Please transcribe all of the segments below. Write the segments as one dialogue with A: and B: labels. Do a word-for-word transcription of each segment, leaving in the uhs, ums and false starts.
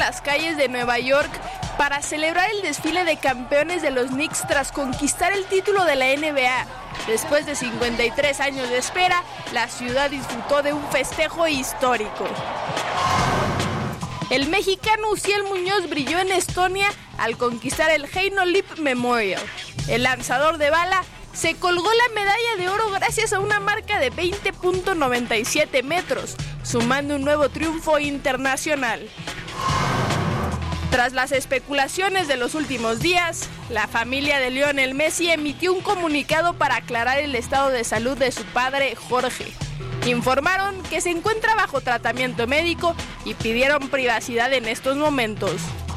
A: las calles de Nueva York para celebrar el desfile de campeones de los Knicks tras conquistar el título de la N B A. Después de cincuenta y tres años de espera, la ciudad disfrutó de un festejo histórico. El mexicano Uziel Muñoz brilló en Estonia al conquistar el Heino Lip Memorial. El lanzador de bala se colgó la medalla de oro gracias a una marca de veinte punto noventa y siete metros, sumando un nuevo triunfo internacional. Tras las especulaciones de los últimos días, la familia de Lionel Messi emitió un comunicado para aclarar el estado de salud de su padre Jorge. Informaron que se encuentra bajo tratamiento médico y pidieron privacidad en estos momentos.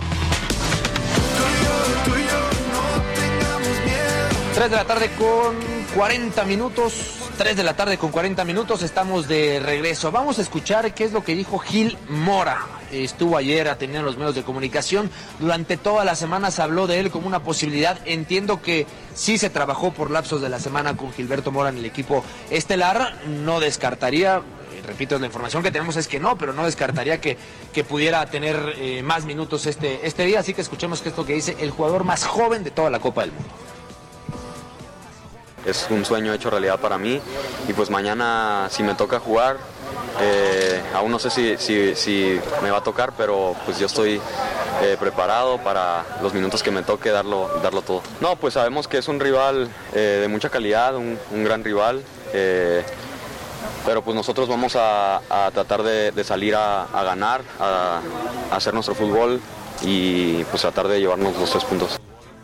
B: tres de la tarde con cuarenta minutos, tres de la tarde con cuarenta minutos, estamos de regreso. Vamos a escuchar qué es lo que dijo Gil Mora. Estuvo ayer atendiendo los medios de comunicación, durante toda la semana se habló de él como una posibilidad. Entiendo que sí se trabajó por lapsos de la semana con Gilberto Mora en el equipo estelar, no descartaría, repito, la información que tenemos es que no, pero no descartaría que, que pudiera tener eh, más minutos este, este día, así que escuchemos qué es lo que dice el jugador más joven de toda la Copa del Mundo.
C: Es un sueño hecho realidad para mí y pues mañana si me toca jugar, eh, aún no sé si, si, si me va a tocar, pero pues yo estoy eh, preparado para los minutos que me toque darlo, darlo todo. No, pues sabemos que es un rival eh, de mucha calidad, un, un gran rival, eh, pero pues nosotros vamos a, a tratar de, de salir a, a ganar, a, a hacer nuestro fútbol y pues tratar de llevarnos los tres puntos.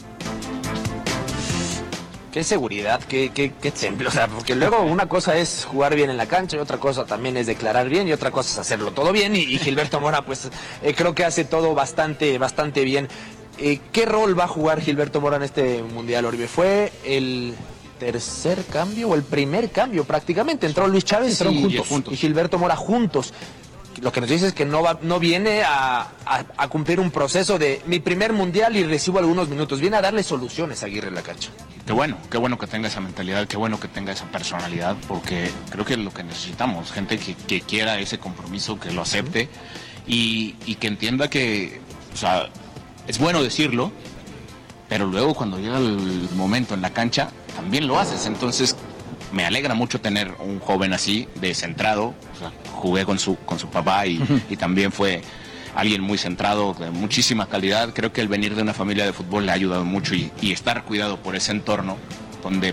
B: Qué seguridad, qué, qué, qué temple, o sea, porque luego una cosa es jugar bien en la cancha y otra cosa también es declarar bien y otra cosa es hacerlo todo bien y, y Gilberto Mora pues eh, creo que hace todo bastante, bastante bien. Eh, ¿Qué rol va a jugar Gilberto Mora en este Mundial, Oribe? ¿Fue el tercer cambio o el primer cambio prácticamente? Entró Luis Chávez y,
D: juntos, juntos.
B: y Gilberto Mora juntos. Lo que nos dice es que no va, no viene a, a, a cumplir un proceso de mi primer mundial y recibo algunos minutos, viene a darle soluciones a Aguirre en la cancha.
D: Qué bueno, qué bueno que tenga esa mentalidad, qué bueno que tenga esa personalidad, porque creo que es lo que necesitamos, gente que, que quiera ese compromiso, que lo acepte y, y que entienda que, o sea, es bueno decirlo, pero luego cuando llega el momento en la cancha, también lo haces, entonces me alegra mucho tener un joven así, de centrado, o sea, jugué con su con su papá y, uh-huh. y también fue alguien muy centrado, de muchísima calidad. Creo que el venir de una familia de fútbol le ha ayudado mucho y, y estar cuidado por ese entorno donde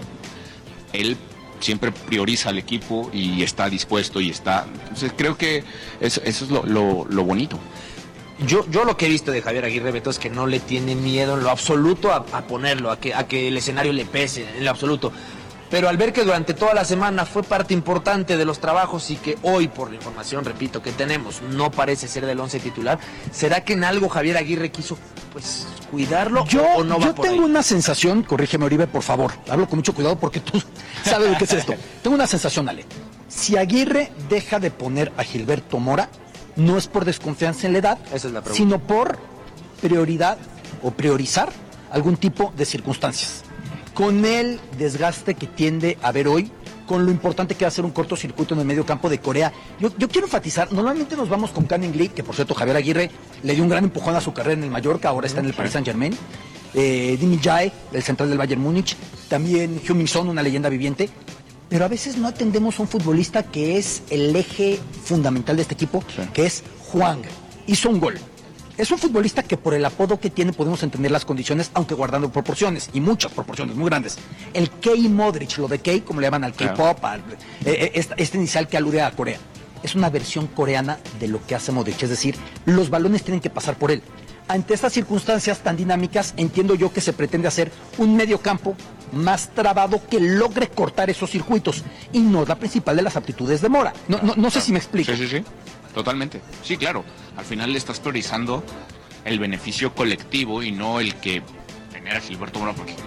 D: él siempre prioriza al equipo y está dispuesto y está... Entonces creo que eso, eso es lo, lo, lo bonito.
B: Yo, yo lo que he visto de Javier Aguirre, Beto, es que no le tiene miedo en lo absoluto a, a ponerlo, a que, a que el escenario le pese, en lo absoluto. Pero al ver que durante toda la semana fue parte importante de los trabajos y que hoy, por la información, repito, que tenemos, no parece ser del once titular, ¿será que en algo Javier Aguirre quiso, pues, cuidarlo
E: yo,
B: o no va
E: yo
B: por ahí?
E: Yo tengo una sensación, corrígeme Oribe, por favor, hablo con mucho cuidado porque tú sabes lo que es esto. Tengo una sensación, Ale. Si Aguirre deja de poner a Gilberto Mora, no es por desconfianza en la edad,
B: esa es la pregunta,
E: sino por prioridad o priorizar algún tipo de circunstancias. Con el desgaste que tiende a haber hoy, con lo importante que va a ser un cortocircuito en el medio campo de Corea. Yo, yo quiero enfatizar, normalmente nos vamos con Canning Lee, que por cierto Javier Aguirre le dio un gran empujón a su carrera en el Mallorca, ahora está en el Paris Saint-Germain. Eh, Dimi Jae, el central del Bayern Múnich, también Heung-min Son, una leyenda viviente. Pero a veces no atendemos a un futbolista que es el eje fundamental de este equipo, sí. que es Hwang. Hizo un gol. Es un futbolista que por el apodo que tiene podemos entender las condiciones, aunque guardando proporciones, y muchas proporciones muy grandes. El K Modric, lo de K, como le llaman al K-pop, al, eh, este, este inicial que alude a Corea, es una versión coreana de lo que hace Modric, es decir, los balones tienen que pasar por él. Ante estas circunstancias tan dinámicas, entiendo yo que se pretende hacer un medio campo más trabado que logre cortar esos circuitos, y no es la principal de las aptitudes de Mora. No, no, no sé si me explico.
D: Sí, sí, sí. Totalmente. Sí, claro. Al final le estás priorizando el beneficio colectivo y no el que tener a Gilberto Mora, porque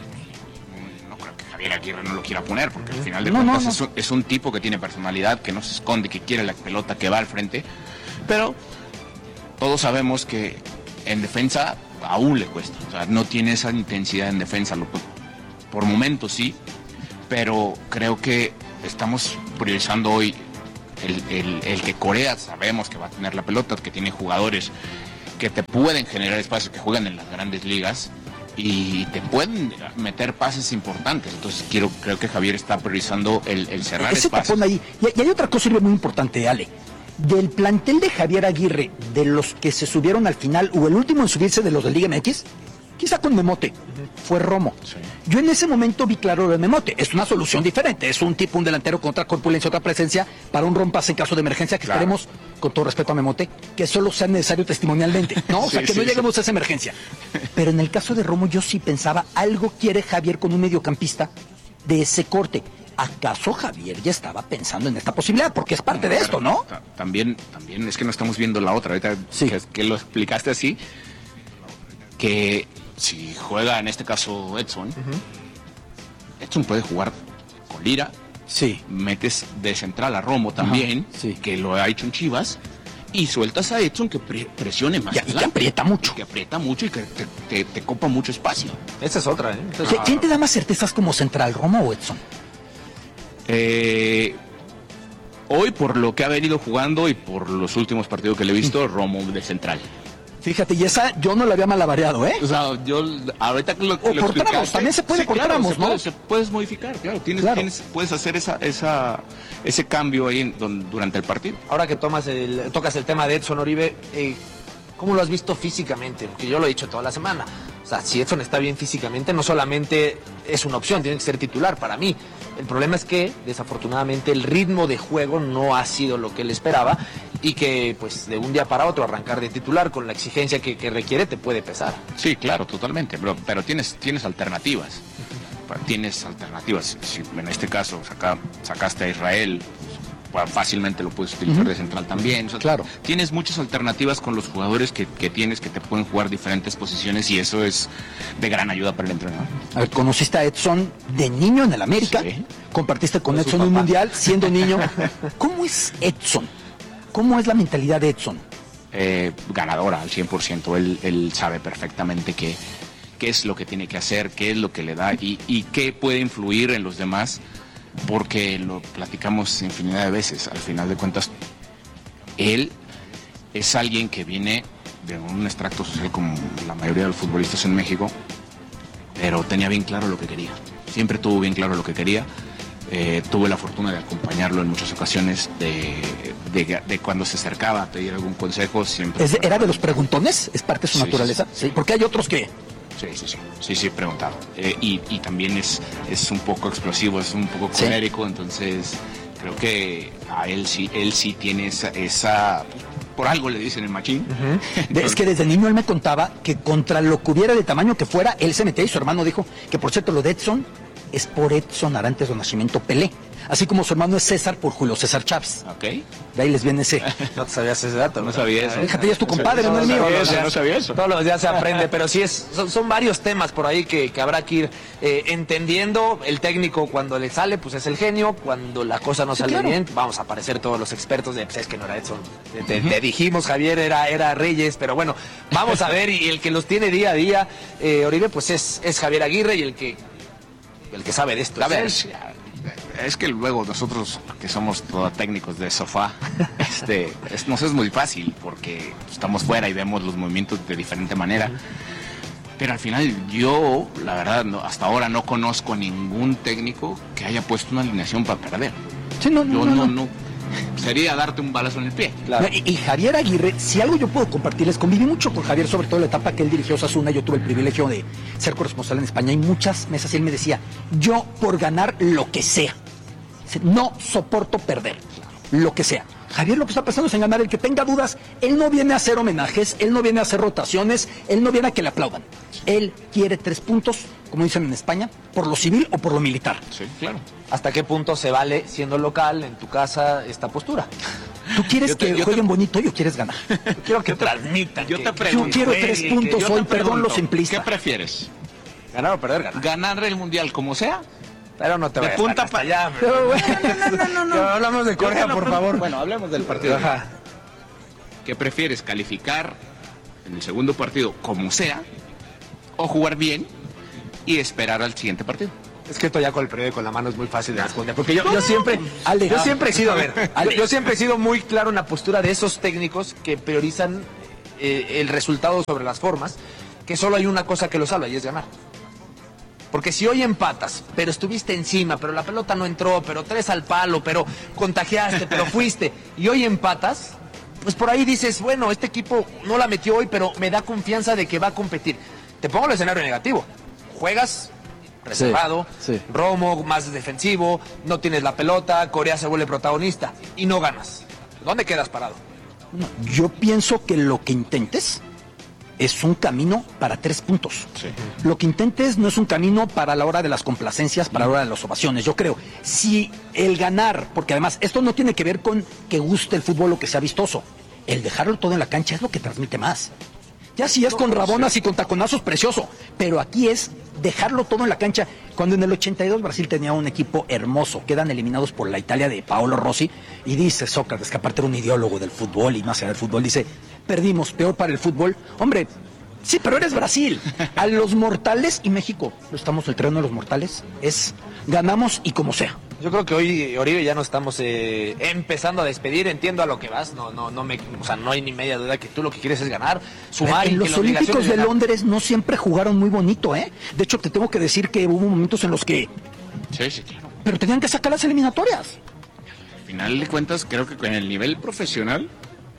D: no creo que Javier Aguirre no lo quiera poner, porque al final de
E: no,
D: cuentas
E: no, no.
D: Es, un, es un tipo que tiene personalidad, que no se esconde, que quiere la pelota, que va al frente. Pero todos sabemos que en defensa aún le cuesta. O sea, no tiene esa intensidad en defensa. Lo, por momentos sí, pero creo que estamos priorizando hoy El, el, el que Corea sabemos que va a tener la pelota, que tiene jugadores que te pueden generar espacios, que juegan en las grandes ligas y te pueden meter pases importantes. Entonces quiero, creo que Javier está priorizando el, el cerrar
E: Ese
D: espacios.
E: tapón ahí. Y, y hay otra cosa muy importante, Ale. Del plantel de Javier Aguirre, de los que se subieron al final, o el último en subirse de los de Liga M X, quizá con Memote, uh-huh. fue Romo. Sí. Yo en ese momento vi claro lo de Memote. Es una solución diferente. Es un tipo, un delantero con otra corpulencia, otra presencia, para un rompase en caso de emergencia, que claro. esperemos, con todo respeto a Memote, que solo sea necesario testimonialmente, ¿no? O sea, sí, que sí, no lleguemos sí. a esa emergencia. Pero en el caso de Romo, yo sí pensaba, algo quiere Javier con un mediocampista de ese corte. ¿Acaso Javier ya estaba pensando en esta posibilidad? Porque es parte de esto, ¿no?
D: También, también es que no estamos viendo la otra. Ahorita sí. que, que lo explicaste así, que si juega en este caso Edson, uh-huh. Edson puede jugar con Lira.
E: Sí.
D: Metes de central a Romo también,
E: sí.
D: que lo ha hecho en Chivas, y sueltas a Edson que pre- presione más.
E: Y, y que aprieta mucho.
D: Que aprieta mucho y que te, te, te copa mucho espacio.
B: Esa es otra, ¿eh?
E: Esa es... ¿Quién te da más certezas como central, Romo o Edson?
D: Eh, hoy, por lo que ha venido jugando y por los últimos partidos que le he visto, sí. Romo de central.
E: Fíjate, y esa yo no la había malabareado, ¿eh?
D: O sea, yo ahorita que lo,
E: o
D: lo
E: por tramos, también se puede
D: sí,
E: por
D: claro,
E: tramos,
D: se
E: ¿no?
D: Puede, se puedes modificar, claro, tienes,
E: claro.
D: tienes, puedes hacer esa, esa, ese cambio ahí en, don, durante el partido.
B: Ahora que tomas el, tocas el tema de Edson Oribe, eh, ¿cómo lo has visto físicamente? Porque yo lo he dicho toda la semana. O sea, si Edson está bien físicamente, no solamente es una opción, tiene que ser titular para mí. El problema es que, desafortunadamente, el ritmo de juego no ha sido lo que él esperaba y que, pues, de un día para otro arrancar de titular con la exigencia que, que requiere te puede pesar.
D: Sí, claro, totalmente, pero, pero tienes, tienes alternativas. Uh-huh. Tienes alternativas. Si en este caso saca, sacaste a Israel, pues, fácilmente lo puedes utilizar uh-huh. de central también. O sea,
E: claro.
D: Tienes muchas alternativas con los jugadores que, que tienes que te pueden jugar diferentes posiciones y eso es de gran ayuda para el entrenador.
E: A ver, conociste a Edson de niño en el América, sí. compartiste con, con Edson un mundial siendo niño. ¿Cómo es Edson? ¿Cómo es la mentalidad de Edson?
D: Eh, ganadora al cien por ciento. Él, él sabe perfectamente qué, qué es lo que tiene que hacer, qué es lo que le da y, y qué puede influir en los demás. Porque lo platicamos infinidad de veces, al final de cuentas, él es alguien que viene de un extracto social como la mayoría de los futbolistas en México, pero tenía bien claro lo que quería, siempre tuvo bien claro lo que quería, eh, tuve la fortuna de acompañarlo en muchas ocasiones, de, de, de cuando se acercaba a pedir algún consejo, siempre...
E: ¿Es de, ¿Era de los preguntones? ¿Es parte de su sí, naturaleza? Sí, sí. Sí, porque hay otros que...
D: Sí, sí, sí, sí, sí, preguntado. Eh, y, y también es, es un poco explosivo, es un poco colérico, sí. Entonces creo que a él sí, él sí tiene esa, esa por algo le dicen el machín.
E: Uh-huh. Entonces, es que desde niño él me contaba que contra lo que hubiera de tamaño que fuera, él se metía y su hermano dijo que, por cierto, lo de Edson es por Edson Arantes do Nascimento Pelé. Así como su hermano es César por Julio César Chávez.
D: Ok.
E: De ahí les viene ese.
B: No te sabías ese dato.
D: No, no sabía eso.
E: Fíjate, ya es tu compadre, no, no, no es mío.
D: Sabía eso, no sabía eso.
B: Todos los días se aprende, pero sí es, son, son varios temas por ahí que, que habrá que ir eh, entendiendo. El técnico cuando le sale, pues es el genio. Cuando la cosa no sí, sale claro. bien, vamos a aparecer todos los expertos de, pues es que no era Edson. Te, te, uh-huh. te dijimos, Javier, era, era Reyes, pero bueno, vamos a ver. Y el que los tiene día a día, eh, Oribe, pues es, es Javier Aguirre y el que, el que sabe de esto.
D: A ver, es que luego nosotros que somos todos técnicos de sofá, este, es, nos es muy fácil porque estamos fuera y vemos los movimientos de diferente manera. Pero al final yo, la verdad, no, hasta ahora no conozco a ningún técnico que haya puesto una alineación para perder.
E: Sí, no,
D: yo
E: no, no,
D: no, no. Sería darte un balazo en el pie.
E: Claro. Y, y Javier Aguirre, si algo yo puedo compartirles, conviví mucho con Javier, sobre todo en la etapa que él dirigió Osasuna. Yo tuve el privilegio de ser corresponsal en España y muchas mesas y él me decía, yo por ganar lo que sea, no soporto perder, lo que sea. Javier lo que está pensando es en ganar. El que tenga dudas, él no viene a hacer homenajes, él no viene a hacer rotaciones, él no viene a que le aplaudan. Él quiere tres puntos, como dicen en España, por lo civil o por lo militar.
D: Sí, claro.
B: ¿Hasta qué punto se vale, siendo local, en tu casa, esta postura?
E: ¿Tú quieres te, que jueguen te... bonito y o quieres ganar?
B: Yo quiero que transmitan.
D: Yo
B: que,
D: te pregunto.
E: Yo quiero tres que, puntos que, hoy, perdón lo simplista.
D: ¿Qué prefieres?
B: ¿Ganar o perder? Ganar.
D: ¿Ganar el mundial como sea?
B: Pero no te
D: de
B: vayas
D: punta para allá.
B: Pero bueno, no, no, no, no, no. Hablamos de Corea, por
D: pregunto.
B: favor.
D: Bueno, hablemos del partido.
B: Ajá.
D: ¿Qué prefieres? ¿Calificar en el segundo partido como sea? ¿O jugar bien y esperar al siguiente partido?
B: Es que esto ya con el periódico en la mano es muy fácil de responder. Porque yo, yo siempre, Ale, yo siempre he sido, a ver, yo, yo siempre he sido muy claro en la postura de esos técnicos que priorizan eh, el resultado sobre las formas, que solo hay una cosa que lo salva y es ganar. Porque si hoy empatas, pero estuviste encima, pero la pelota no entró, pero tres al palo, pero contagiaste, pero fuiste, y hoy empatas, pues por ahí dices, bueno, este equipo no la metió hoy, pero me da confianza de que va a competir. Te pongo el escenario negativo. Juegas reservado, sí, sí. Romo más defensivo, no tienes la pelota, Corea se vuelve protagonista y no ganas. ¿Dónde quedas parado?
E: No, yo pienso que lo que intentes es un camino para tres puntos. Sí. Lo que intentes no es un camino para la hora de las complacencias, para la hora de las ovaciones. Yo creo, si el ganar, porque además esto no tiene que ver con que guste el fútbol o que sea vistoso, el dejarlo todo en la cancha es lo que transmite más. Ya si es con rabonas y con taconazos, precioso, pero aquí es dejarlo todo en la cancha. Cuando en el ochenta y dos Brasil tenía un equipo hermoso, quedan eliminados por la Italia de Paolo Rossi, y dice Sócrates, que aparte era un ideólogo del fútbol y más allá del fútbol, dice, perdimos, peor para el fútbol. Hombre, sí, pero eres Brasil. A los mortales, y México, lo estamos el terreno de los mortales, es ganamos y como sea.
B: Yo creo que hoy, Oribe, ya nos estamos eh, empezando a despedir. Entiendo a lo que vas, no, no, no me, o sea, no hay ni media duda que tú lo que quieres es ganar, sumar.
E: En
B: y
E: los
B: que
E: Olímpicos de
B: ganar.
E: Londres no siempre jugaron muy bonito, ¿eh? De hecho, te tengo que decir que hubo momentos en los que...
D: Sí, sí, claro.
E: Pero tenían que sacar las eliminatorias.
D: Al final de cuentas, creo que con el nivel profesional,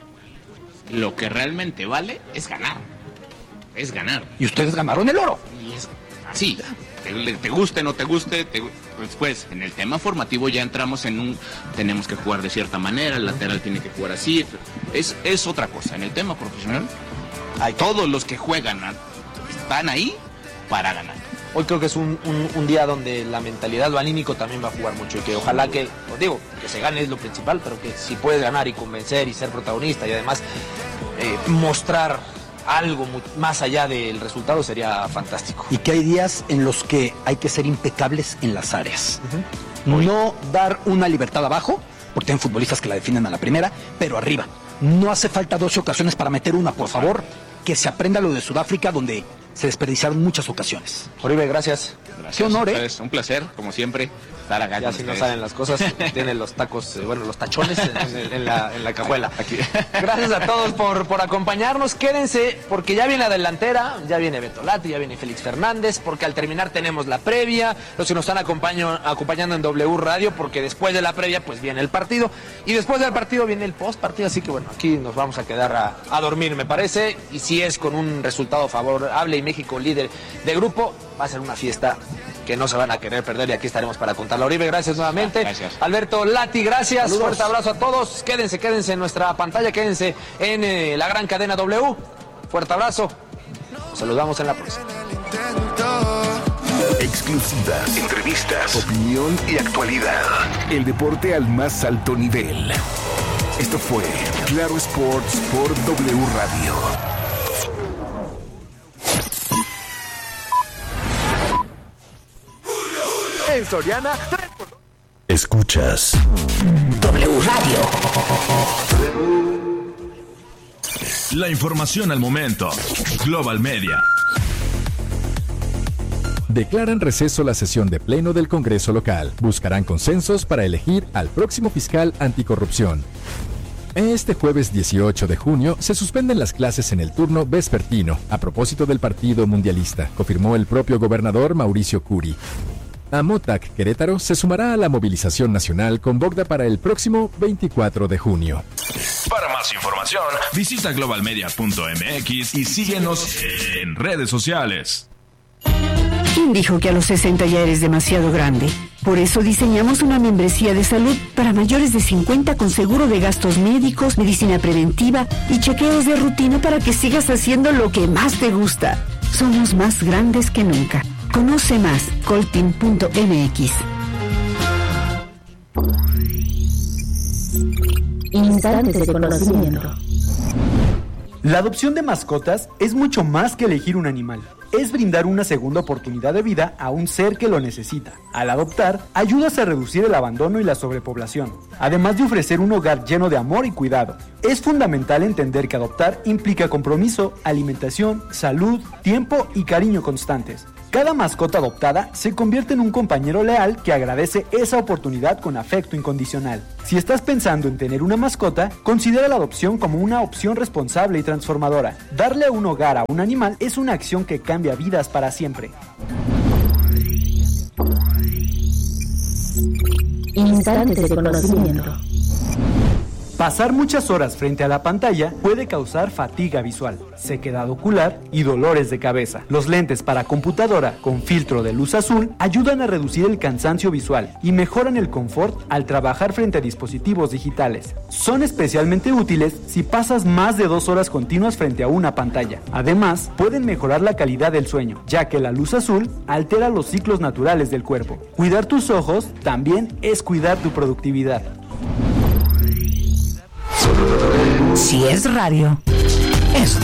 D: lo que realmente vale es ganar. Es ganar.
E: Y ustedes ganaron el oro.
D: Y es así. Te, te guste, no te guste, te, después en el tema formativo ya entramos en un, tenemos que jugar de cierta manera, el lateral tiene que jugar así, es, es otra cosa. En el tema profesional, hay todos los que juegan están ahí para ganar.
B: Hoy creo que es un, un, un día donde la mentalidad, lo anímico también va a jugar mucho y que ojalá que, os digo, que se gane es lo principal, pero que si puedes ganar y convencer y ser protagonista y además eh, mostrar algo más allá del resultado sería fantástico.
E: Y que hay días en los que hay que ser impecables en las áreas. Uh-huh. No dar una libertad abajo, porque tienen futbolistas que la definen a la primera, pero arriba. No hace falta doce ocasiones para meter una, por favor. Que se aprenda lo de Sudáfrica, donde se desperdiciaron muchas ocasiones.
B: Oribe, gracias.
D: Gracias.
E: Qué honor, ¿eh?
D: Un placer, como siempre, estar acá.
B: Ya si no salen las cosas, tienen los tacos, eh, bueno, los tachones en, en, en, la, en la cajuela. Aquí. Gracias a todos por, por acompañarnos. Quédense, porque ya viene la delantera, ya viene Beto Lati, ya viene Félix Fernández, porque al terminar tenemos la previa, los que nos están acompaño, acompañando en W Radio, porque después de la previa, pues viene el partido, y después del partido viene el post partido, así que bueno, aquí nos vamos a quedar a, a dormir, me parece, y si es con un resultado favorable y México líder de grupo, va a ser una fiesta que no se van a querer perder y aquí estaremos para contarla. Oribe, gracias nuevamente.
D: Gracias.
B: Alberto Lati, gracias.
E: Saludos.
B: Fuerte abrazo a todos. Quédense, quédense en nuestra pantalla, quédense en eh, la gran cadena W. Fuerte abrazo. Nos saludamos en la próxima.
F: Exclusivas, entrevistas, opinión y actualidad. El deporte al más alto nivel. Esto fue Claro Sports por W Radio. En Soriana, escuchas W Radio. La información al momento. Global Media.
G: Declaran receso la sesión de pleno del Congreso local. Buscarán consensos para elegir al próximo fiscal anticorrupción. Este jueves dieciocho de junio se suspenden las clases en el turno vespertino a propósito del Partido Mundialista, confirmó el propio gobernador Mauricio Curi. Amotac Querétaro se sumará a la movilización nacional con Bogda para el próximo veinticuatro de junio.
F: Para más información, visita global media punto m x y síguenos en redes sociales.
H: ¿Quién dijo que a los sesenta ya eres demasiado grande? Por eso diseñamos una membresía de salud para mayores de cincuenta con seguro de gastos médicos, medicina preventiva y chequeos de rutina para que sigas haciendo lo que más te gusta. Somos más grandes que nunca. Conoce más, coltin punto m x.
I: Instantes de conocimiento.
J: La adopción de mascotas es mucho más que elegir un animal. Es brindar una segunda oportunidad de vida a un ser que lo necesita. Al adoptar, ayudas a reducir el abandono y la sobrepoblación, además de ofrecer un hogar lleno de amor y cuidado. Es fundamental entender que adoptar implica compromiso, alimentación, salud, tiempo y cariño constantes. Cada mascota adoptada se convierte en un compañero leal que agradece esa oportunidad con afecto incondicional. Si estás pensando en tener una mascota, considera la adopción como una opción responsable y transformadora. Darle un hogar a un animal es una acción que cambia vidas para siempre.
I: Instantes de conocimiento.
J: Pasar muchas horas frente a la pantalla puede causar fatiga visual, sequedad ocular y dolores de cabeza. Los lentes para computadora con filtro de luz azul ayudan a reducir el cansancio visual y mejoran el confort al trabajar frente a dispositivos digitales. Son especialmente útiles si pasas más de dos horas continuas frente a una pantalla. Además, pueden mejorar la calidad del sueño, ya que la luz azul altera los ciclos naturales del cuerpo. Cuidar tus ojos también es cuidar tu productividad.
K: Si es radio, es